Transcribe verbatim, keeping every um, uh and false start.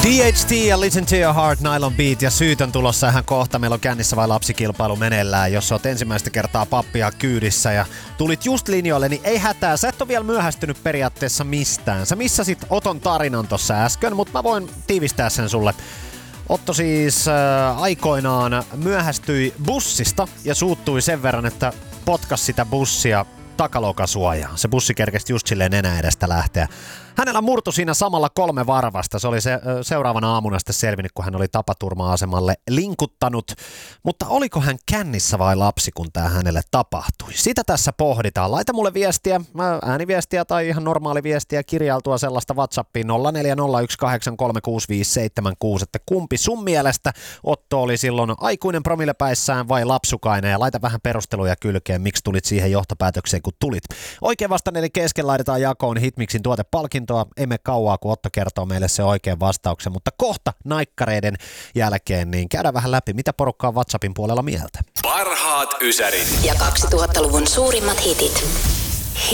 D H T ja Listen to Your Heart, Nylon Beat ja Syyt on tulossa ihan kohta. Meillä on kännissä vai lapsikilpailu meneillään. Jos oot ensimmäistä kertaa pappia kyydissä ja tulit just linjoille, niin ei hätää. Sä et ole vielä myöhästynyt periaatteessa mistään. Sä missasit Oton tarinan tossa äsken, mutta mä voin tiivistää sen sulle. Otto siis äh, aikoinaan myöhästyi bussista ja suuttui sen verran, että potkas sitä bussia takalokasuojaan. Se bussi kerkesi just silleen nenä edestä lähteä. Hänellä murtui siinä samalla kolme varvasta. Se oli se seuraavana aamuna sitten selvinnyt, kun hän oli tapaturma-asemalle linkuttanut. Mutta oliko hän kännissä vai lapsi, kun tämä hänelle tapahtui? Sitä tässä pohditaan. Laita mulle viestiä, ääniviestiä tai ihan normaali viestiä, kirjailtua sellaista WhatsAppiin nolla neljä nolla yksi kahdeksan kolme kuusi viisi seitsemän kuusi, että kumpi sun mielestä Otto oli silloin aikuinen promillepäissään vai lapsukainen, ja laita vähän perusteluja kylkeen, miksi tulit siihen johtopäätökseen, kun tulit. Oikein vastanneiden kesken laitetaan jakoon Hitmixin tuotepalkintoa. Emme kauaa, kun Otto kertoo meille se oikein vastauksen, mutta kohta naikkareiden jälkeen niin käydään vähän läpi, mitä porukkaa WhatsAppin puolella mieltä. Parhaat ysärit ja kaksituhattaluvun suurimmat hitit.